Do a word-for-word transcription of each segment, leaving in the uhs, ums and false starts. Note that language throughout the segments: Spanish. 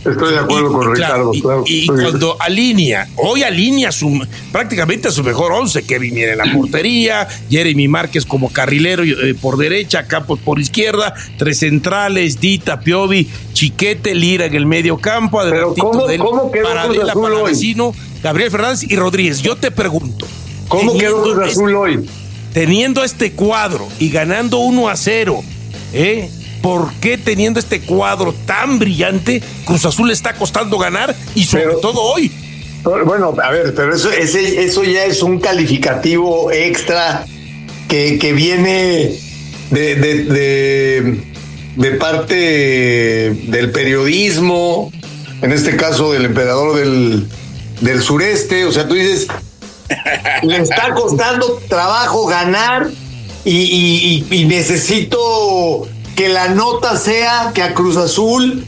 Estoy de acuerdo y, con claro, Ricardo, y, claro. Y, y cuando alinea, hoy alinea su, prácticamente a su mejor once, Kevin Mier en la portería, Jeremy Márquez como carrilero eh, por derecha, Campos por izquierda, tres centrales, Dita, Piovi, Chiquete, Lira en el medio campo, adelantito ¿cómo, de él, ¿cómo quedó Paradela, Palavecino, Gabriel Fernández y Rodríguez. Yo te pregunto, ¿cómo quedó Cruz Azul este, hoy? Teniendo este cuadro y ganando uno a cero, ¿eh? ¿Por qué teniendo este cuadro tan brillante, Cruz Azul le está costando ganar y sobre pero, todo hoy? Bueno, a ver, pero eso, ese, eso ya es un calificativo extra que, que viene de, de, de, de parte del periodismo, en este caso del emperador del, del sureste. O sea, tú dices, le está costando trabajo ganar y, y, y, y necesito que la nota sea que a Cruz Azul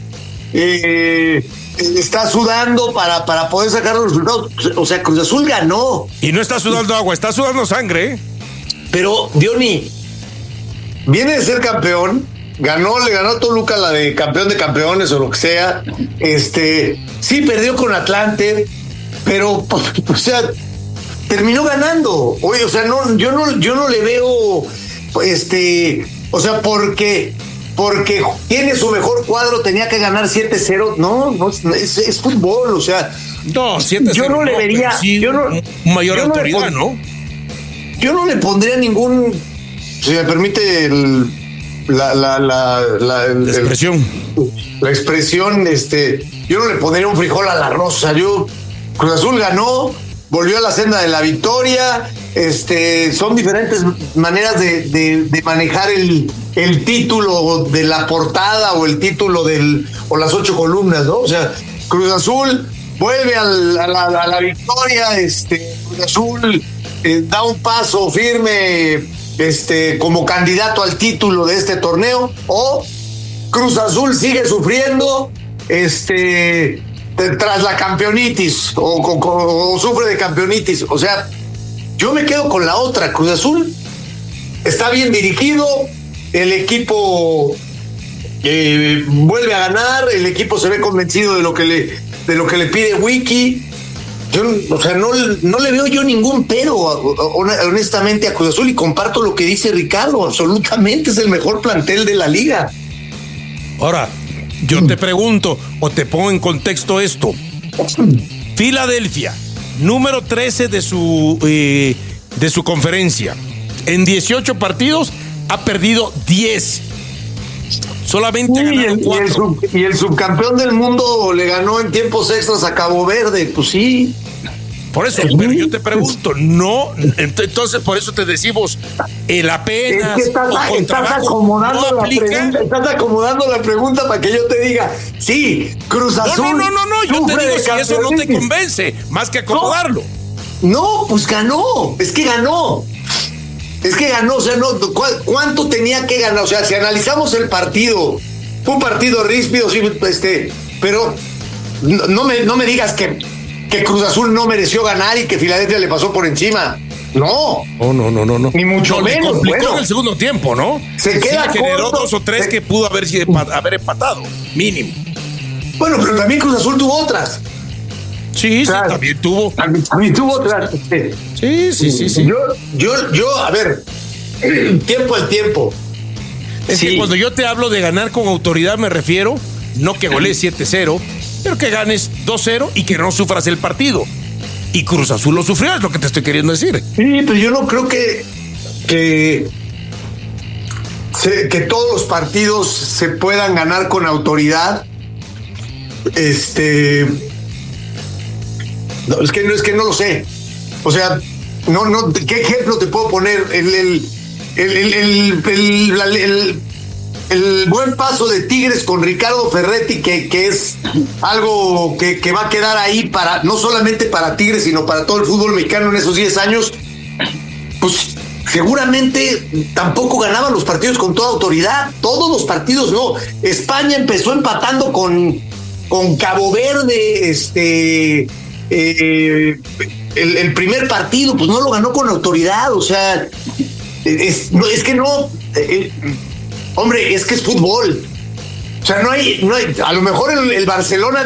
eh, está sudando para, para poder sacar los resultados. O sea, Cruz Azul ganó. Y no está sudando agua, está sudando sangre. ¿eh? Pero, Diony, viene de ser campeón, ganó, le ganó a Toluca la de campeón de campeones o lo que sea. Este, sí perdió con Atlante, pero, o sea, terminó ganando. Oye, o sea, no, yo no, yo no le veo, este... O sea, porque, porque tiene su mejor cuadro, tenía que ganar siete cero. No, no es, es fútbol, o sea. No, siete cero. Yo no, no le vería. Sí, yo no, mayor yo autoridad, no, ¿no? Yo no le pondría ningún. Si me permite el, la, la, la, la, el, la expresión. El, la expresión, este. Yo no le pondría un frijol a la rosa. Yo. Cruz Azul ganó, volvió a la senda de la victoria. Este, son diferentes maneras de, de, de manejar el, el título de la portada o el título del o las ocho columnas, ¿no? O sea, Cruz Azul vuelve al, a, la, a la victoria, este, Cruz Azul eh, da un paso firme, este, como candidato al título de este torneo, o Cruz Azul sigue sufriendo, este, tras la campeonitis o, o, o sufre de campeonitis, o sea. Yo me quedo con la otra. Cruz Azul está bien dirigido, el equipo eh, vuelve a ganar, el equipo se ve convencido de lo que le, de lo que le pide Wiki. Yo, o sea, no, no le veo yo ningún pero, honestamente, a Cruz Azul, y comparto lo que dice Ricardo, absolutamente es el mejor plantel de la liga. Ahora, yo te pregunto, o te pongo en contexto esto. Filadelfia, número trece de su eh, de su conferencia. En dieciocho partidos ha perdido diez. Solamente sí, ha ganado y, el, cuatro. Y el, sub, y el subcampeón del mundo le ganó en tiempos extras a Cabo Verde. Pues sí. Por eso, pero yo te pregunto, no, entonces por eso te decimos, el apenas. Es que estás, o estás acomodando no la aplica. pregunta, estás acomodando la pregunta para que yo te diga, sí, Cruz Azul. No, no, no, no, no. Yo te digo si eso no te convence, más que acomodarlo. No, no, pues ganó, es que ganó. Es que ganó, o sea, no, ¿cuánto tenía que ganar? O sea, si analizamos el partido, fue un partido ríspido, sí, este, pero no, no me, no me digas que. que Cruz Azul no mereció ganar y que Filadelfia le pasó por encima. No. No, no, no, no. no. Ni mucho no, menos. Le complicó bueno, en el segundo tiempo, ¿no? Se queda sí, generó corto, dos o tres se... que pudo haber, haber empatado, mínimo. Bueno, pero también Cruz Azul tuvo otras. Sí, o sea, sí, también tuvo. También, también tuvo otras. Sí, sí, sí, sí. Yo, yo, yo, a ver, tiempo al tiempo. Es sí. que cuando yo te hablo de ganar con autoridad me refiero, no que golees siete cero, pero que ganes dos cero y que no sufras el partido. Y Cruz Azul lo sufrió, es lo que te estoy queriendo decir. Sí, pero yo no creo que que, se, que todos los partidos se puedan ganar con autoridad. Este, no, es que no es que no lo sé. O sea, no, no. ¿Qué ejemplo te puedo poner? El, el, el, el, el, el, el, el El buen paso de Tigres con Ricardo Ferretti, que, que es algo que, que va a quedar ahí para no solamente para Tigres, sino para todo el fútbol mexicano en esos diez años, pues seguramente tampoco ganaban los partidos con toda autoridad. Todos los partidos no. España empezó empatando con, con Cabo Verde, este eh, el, el primer partido, pues no lo ganó con autoridad. O sea, es, no, es que no. Eh, Hombre, es que es fútbol. O sea, no hay, no hay, a lo mejor el, el Barcelona